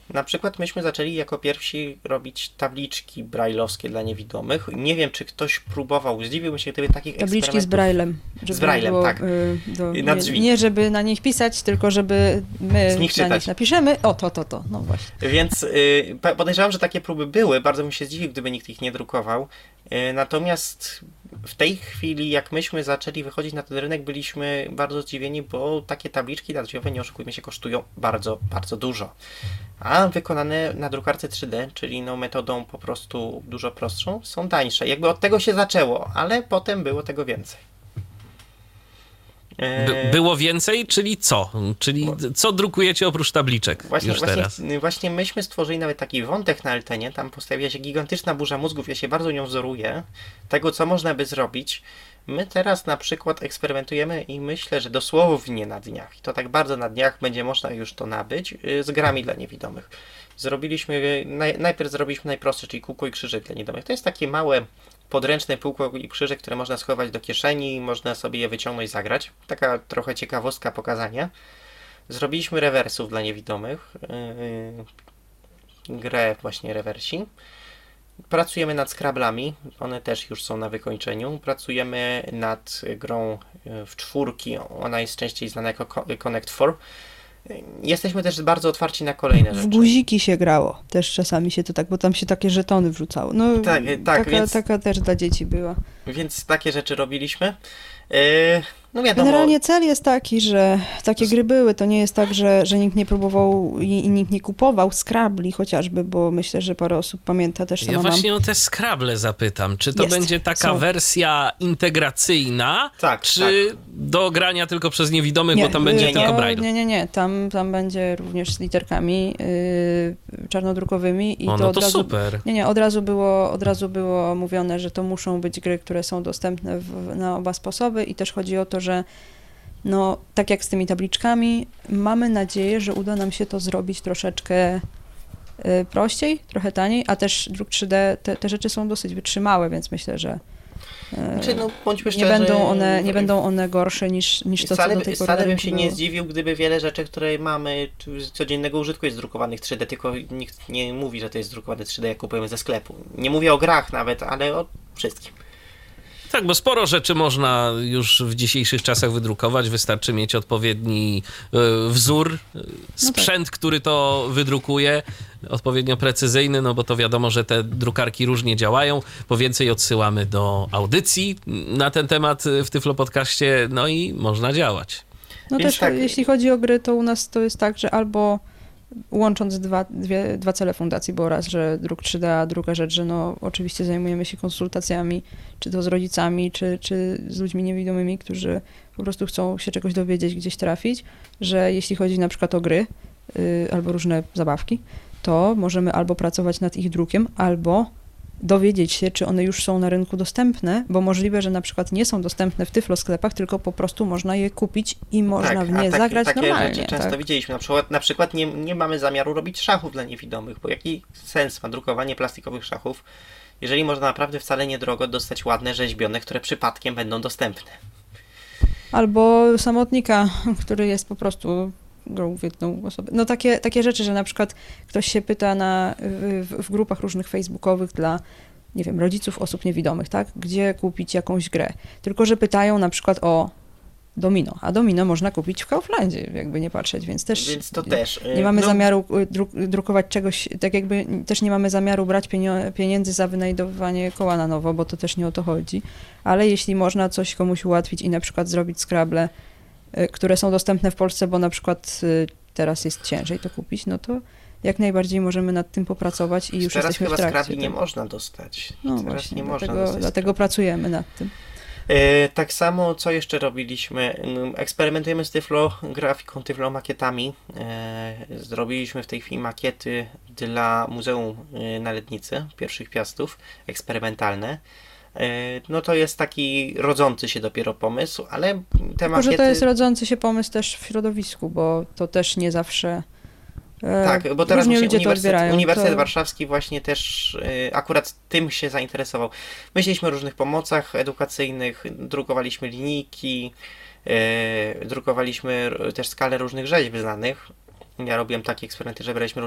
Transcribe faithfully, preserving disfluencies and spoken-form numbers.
Na przykład myśmy zaczęli jako pierwsi robić tabliczki brajlowskie dla niewidomych. Nie wiem, czy ktoś próbował, zdziwiłbym się, gdyby takich Tabliczki eksperymentów... z braillem. Żeby Z braillem, było, tak. y, do, Na nie, drzwi. nie żeby na nich pisać, tylko żeby my Z nich na czytać. nich napiszemy. O, to, to, to. No właśnie. Więc y, podejrzewam, że takie próby były. Bardzo bym się zdziwił, gdyby nikt ich nie drukował. Y, natomiast w tej chwili, jak myśmy zaczęli wychodzić na ten rynek, byliśmy bardzo zdziwieni, bo takie tabliczki nadrzwiowe, nie oszukujmy się, kosztują bardzo, bardzo dużo. A wykonane na drukarce trzy D, czyli no metodą po prostu dużo prostszą, są tańsze. Jakby od tego się zaczęło, ale potem było tego więcej. By, było więcej, czyli co? Czyli co drukujecie oprócz tabliczek Właśnie, już właśnie, teraz? właśnie myśmy stworzyli nawet taki wątek na Eltenie, tam postawiła się gigantyczna burza mózgów, ja się bardzo nią wzoruję, tego co można by zrobić. My teraz na przykład eksperymentujemy i myślę, że dosłownie na dniach, i to tak bardzo na dniach będzie można już to nabyć, z grami dla niewidomych. Zrobiliśmy, naj, najpierw zrobiliśmy najprostsze, czyli kółko i krzyżyk dla niewidomych. To jest takie małe podręczne kółko i krzyżyk, które można schować do kieszeni, można sobie je wyciągnąć i zagrać. Taka trochę ciekawostka, pokazania. Zrobiliśmy rewersów dla niewidomych, yy, grę właśnie rewersi. Pracujemy nad Scrabblami, one też już są na wykończeniu. Pracujemy nad grą w czwórki, ona jest częściej znana jako Connect cztery. Jesteśmy też bardzo otwarci na kolejne rzeczy. W guziki się grało. Też czasami się to tak, bo tam się takie żetony wrzucało. No, tak, tak, taka, więc, taka też dla dzieci była. Więc takie rzeczy robiliśmy. Yy, no wiadomo, Generalnie cel jest taki, że takie gry były. To nie jest tak, że, że nikt nie próbował i, i nikt nie kupował Scrabli chociażby, bo myślę, że parę osób pamięta też. Ja właśnie mam. O te Scrabble zapytam. Czy to jest. będzie taka Są. wersja integracyjna, tak, czy tak. do grania tylko przez niewidomych, Nie, bo tam będzie nie, tylko nie. braille? Nie, nie, nie. Tam, tam będzie również z literkami yy, czarnodrukowymi. I o, to no od to razu, super. Nie, nie, od razu, było, od razu było mówione, że to muszą być gry, które są dostępne w, na oba sposoby i też chodzi o to, że no, tak jak z tymi tabliczkami, mamy nadzieję, że uda nam się to zrobić troszeczkę y, prościej, trochę taniej, a też druk trzy D, te, te rzeczy są dosyć wytrzymałe, więc myślę, że y, Znaczy, no, bądźmy nie, szczerzy, będą one, nie będą one gorsze niż, niż to, wcale, co do tej pory wcale na bym rynku się było. nie zdziwił, gdyby wiele rzeczy, które mamy z codziennego użytku jest drukowanych trzy D, tylko nikt nie mówi, że to jest drukowane trzy D, jak kupujemy ze sklepu. Nie mówię o grach nawet, ale o wszystkim. Tak, bo sporo rzeczy można już w dzisiejszych czasach wydrukować. Wystarczy mieć odpowiedni y, wzór, y, sprzęt, no tak. który to wydrukuje, odpowiednio precyzyjny, no bo to wiadomo, że te drukarki różnie działają. Po więcej odsyłamy do audycji na ten temat w Tyflo Podcaście, no i można działać. No Więc też tak. jeśli chodzi o gry, to u nas to jest tak, że albo łącząc dwa, dwie, dwa cele fundacji, bo raz, że druk trzy D, a druga rzecz, że no oczywiście zajmujemy się konsultacjami, czy to z rodzicami, czy, czy z ludźmi niewidomymi, którzy po prostu chcą się czegoś dowiedzieć, gdzieś trafić, że jeśli chodzi na przykład o gry yy, albo różne zabawki, to możemy albo pracować nad ich drukiem, albo dowiedzieć się, czy one już są na rynku dostępne, bo możliwe, że na przykład nie są dostępne w Tyflo sklepach, tylko po prostu można je kupić i można tak, w nie a tak, zagrać takie normalnie. Rzeczy często tak? widzieliśmy. Na przykład, na przykład nie, nie mamy zamiaru robić szachów dla niewidomych, bo jaki sens ma drukowanie plastikowych szachów, jeżeli można naprawdę wcale niedrogo dostać ładne, rzeźbione, które przypadkiem będą dostępne. Albo samotnika, który jest po prostu grą w jedną osobę. No takie, takie rzeczy, że na przykład ktoś się pyta na, w, w grupach różnych facebookowych dla, nie wiem, rodziców osób niewidomych, tak? Gdzie kupić jakąś grę. Tylko że pytają na przykład o domino, a domino można kupić w Kauflandzie, jakby nie patrzeć, więc też, więc to też nie mamy no, zamiaru druk, drukować czegoś, tak jakby też nie mamy zamiaru brać pieniędzy za wynajdowanie koła na nowo, bo to też nie o to chodzi, ale jeśli można coś komuś ułatwić i na przykład zrobić Scrabble, które są dostępne w Polsce, bo na przykład teraz jest ciężej to kupić, no to jak najbardziej możemy nad tym popracować i już teraz jesteśmy chyba w trakcie. Scrabble nie można dostać. No teraz właśnie, nie można dlatego, dostać dlatego pracujemy nad tym. E, tak samo, co jeszcze robiliśmy? Eksperymentujemy z Tyflo grafiką, Tyflo makietami. E, zrobiliśmy w tej chwili makiety dla Muzeum na Lednicy, pierwszych Piastów, eksperymentalne. E, no to jest taki rodzący się dopiero pomysł, ale te Tylko, makiety... że to jest rodzący się pomysł też w środowisku, bo to też nie zawsze... Tak, bo teraz różnie właśnie ludzie to Uniwersytet, odbierają. Uniwersytet to... Warszawski właśnie też y, akurat tym się zainteresował. Myśleliśmy o różnych pomocach edukacyjnych, drukowaliśmy linijki, y, drukowaliśmy też skalę różnych rzeźb znanych. Ja robiłem takie eksperymenty, że braliśmy